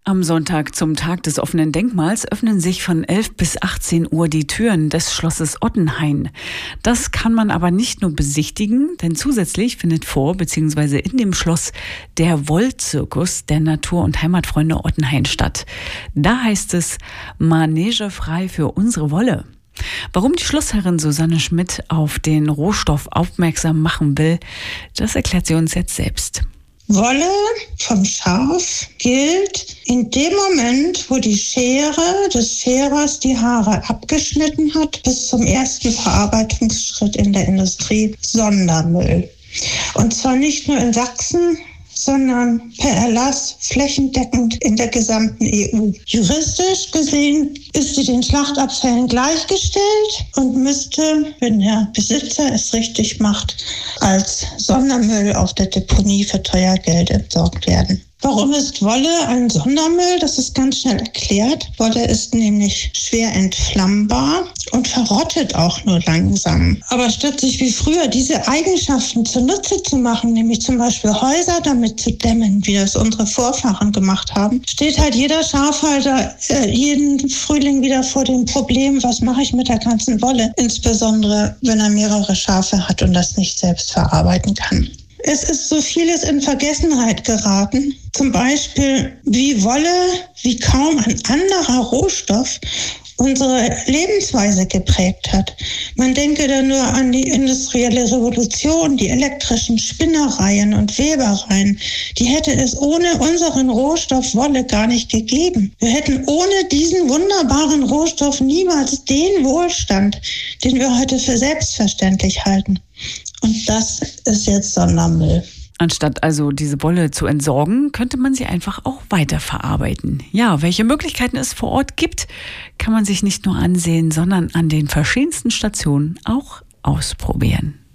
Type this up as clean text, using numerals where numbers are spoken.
Am Sonntag zum Tag des offenen Denkmals öffnen sich von 11 bis 18 Uhr die Türen des Schlosses Ottenhain. Das kann man aber nicht nur besichtigen, denn zusätzlich findet vor bzw. in dem Schloss der Wollzirkus der Natur- und Heimatfreunde Ottenhain statt. Da heißt es Manege frei für unsere Wolle. Warum die Schlossherrin Susanne Schmidt auf den Rohstoff aufmerksam machen will, das erklärt sie uns jetzt selbst. Wolle vom Schaf gilt in dem Moment, wo die Schere des Scherers die Haare abgeschnitten hat, bis zum ersten Verarbeitungsschritt in der Industrie Sondermüll. Und zwar nicht nur in Sachsen, sondern per Erlass flächendeckend in der gesamten EU. Juristisch gesehen ist sie den Schlachtabfällen gleichgestellt und müsste, wenn der Besitzer es richtig macht, als Sondermüll auf der Deponie für teuer Geld entsorgt werden. Warum ist Wolle ein Sondermüll? Das ist ganz schnell erklärt. Wolle ist nämlich schwer entflammbar und verrottet auch nur langsam. Aber statt sich wie früher diese Eigenschaften zunutze zu machen, nämlich zum Beispiel Häuser damit zu dämmen, wie das unsere Vorfahren gemacht haben, steht halt jeder Schafhalter jeden Frühling wieder vor dem Problem, was mache ich mit der ganzen Wolle? Insbesondere, wenn er mehrere Schafe hat und das nicht selbst verarbeiten kann. Es ist so vieles in Vergessenheit geraten. Zum Beispiel, wie Wolle, wie kaum ein anderer Rohstoff unsere Lebensweise geprägt hat. Man denke da nur an die industrielle Revolution, die elektrischen Spinnereien und Webereien. Die hätte es ohne unseren Rohstoff Wolle gar nicht gegeben. Wir hätten ohne diesen wunderbaren Rohstoff niemals den Wohlstand, den wir heute für selbstverständlich halten. Und das ist jetzt Sondermüll. Anstatt also diese Wolle zu entsorgen, könnte man sie einfach auch weiterverarbeiten. Ja, welche Möglichkeiten es vor Ort gibt, kann man sich nicht nur ansehen, sondern an den verschiedensten Stationen auch ausprobieren.